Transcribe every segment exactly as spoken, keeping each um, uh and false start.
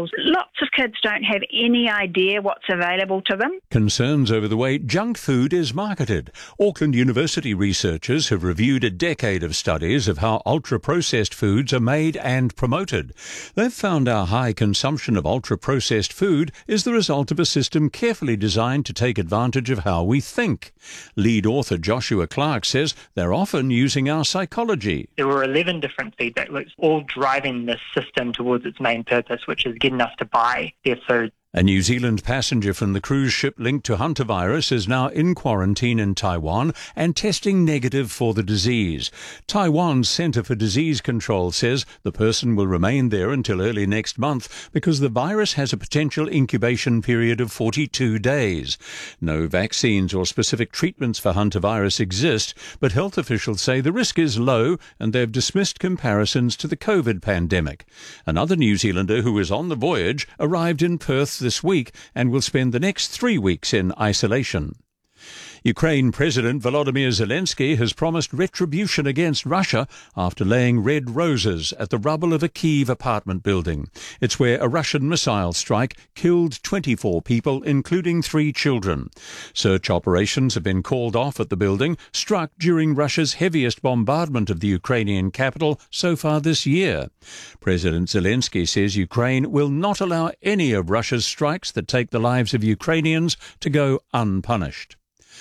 schools. Lots of kids don't have any idea what's available to them. Concerns over the way junk food is marketed. Auckland University researchers have reviewed a decade of studies of how ultra-processed foods are made and promoted. They've found our high consumption of ultra-processed food is the result of a system carefully designed to take advantage of how we think. Lead author Joshua Clark says they're often using our psychology. There were eleven different feedback loops, all driving this system towards its main purpose, which is getting us to buy their food. A New Zealand passenger from the cruise ship linked to hantavirus is now in quarantine in Taiwan and testing negative for the disease. Taiwan's Centre for Disease Control says the person will remain there until early next month because the virus has a potential incubation period of forty-two days. No vaccines or specific treatments for hantavirus exist, but health officials say the risk is low and they've dismissed comparisons to the COVID pandemic. Another New Zealander who is on the voyage arrived in Perth this week and will spend the next three weeks in isolation. Ukraine President Volodymyr Zelensky has promised retribution against Russia after laying red roses at the rubble of a Kyiv apartment building. It's where a Russian missile strike killed twenty-four people, including three children. Search operations have been called off at the building, struck during Russia's heaviest bombardment of the Ukrainian capital so far this year. President Zelensky says Ukraine will not allow any of Russia's strikes that take the lives of Ukrainians to go unpunished.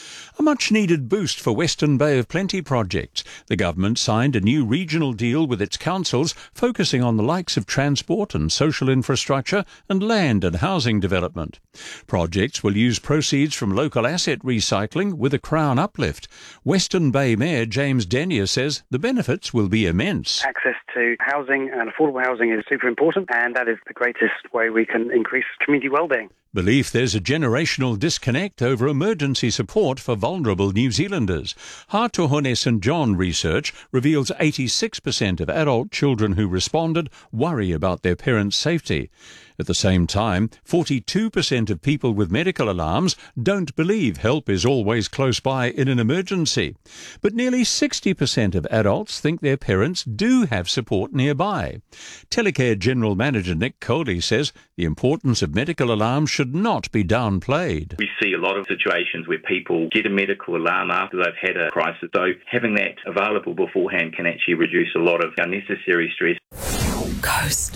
A much-needed boost for Western Bay of Plenty projects. The government signed a new regional deal with its councils focusing on the likes of transport and social infrastructure and land and housing development. Projects will use proceeds from local asset recycling with a Crown uplift. Western Bay Mayor James Denyer says the benefits will be immense. Access to housing and affordable housing is super important, and that is the greatest way we can increase community well-being. Belief there's a generational disconnect over emergency support for vulnerable New Zealanders. Hātohone Saint John research reveals eighty-six percent of adult children who responded worry about their parents' safety. At the same time, forty-two percent of people with medical alarms don't believe help is always close by in an emergency. But nearly sixty percent of adults think their parents do have support nearby. Telecare General Manager Nick Coley says the importance of medical alarms should not be downplayed. We see a lot of situations where people get a medical alarm after they've had a crisis, so having that available beforehand can actually reduce a lot of unnecessary stress. Coast.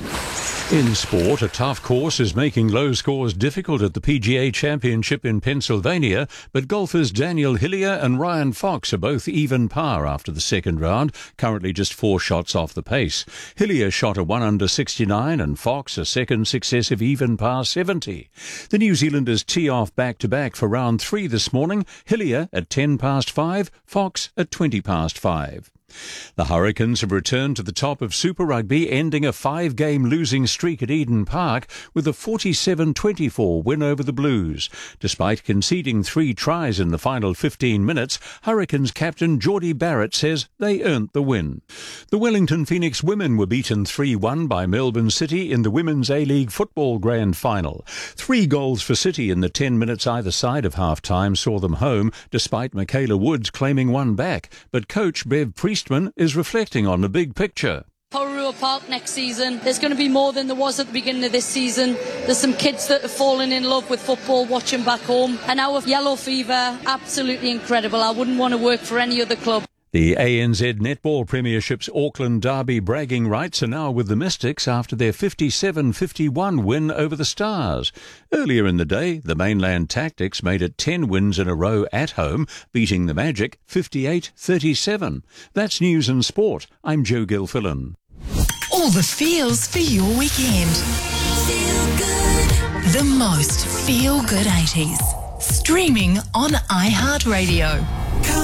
In sport, a tough course is making low scores difficult at the P G A Championship in Pennsylvania, but golfers Daniel Hillier and Ryan Fox are both even par after the second round, currently just four shots off the pace. Hillier shot a one under sixty-nine and Fox a second successive even par seventy. The New Zealanders tee off back-to-back for round three this morning, Hillier at ten past five, Fox at twenty past five. The Hurricanes have returned to the top of Super Rugby, ending a five-game losing streak at Eden Park with a forty-seven twenty-four win over the Blues. Despite conceding three tries in the final fifteen minutes, Hurricanes captain Geordie Barrett says they earned the win. The Wellington Phoenix women were beaten three one by Melbourne City in the Women's A-League Football Grand Final. Three goals for City in the ten minutes either side of half-time saw them home, despite Michaela Woods claiming one back. But coach Bev Priest is reflecting on the big picture. Porirua Park next season, there's going to be more than there was at the beginning of this season. There's some kids that have fallen in love with football watching back home, and our Yellow Fever, absolutely incredible. I wouldn't want to work for any other club. The A N Z Netball Premiership's Auckland Derby bragging rights are now with the Mystics after their fifty-seven fifty-one win over the Stars. Earlier in the day, the Mainland Tactics made it ten wins in a row at home, beating the Magic fifty-eight thirty-seven. That's news and sport. I'm Joe Gilfillan. All the feels for your weekend. Feel good. The most feel-good eighties. Streaming on iHeartRadio.